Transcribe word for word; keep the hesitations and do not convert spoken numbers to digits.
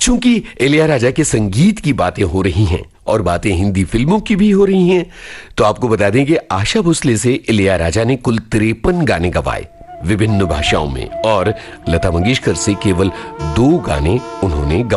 चूंकि इलैयाराजा के संगीत की बातें हो रही हैं और बातें हिंदी फिल्मों की भी हो रही हैं, तो आपको बता दें कि आशा भोसले से इलैयाराजा ने कुल तिरपन गाने गवाए विभिन्न भाषाओं में, और लता मंगेशकर से केवल दो गाने उन्होंने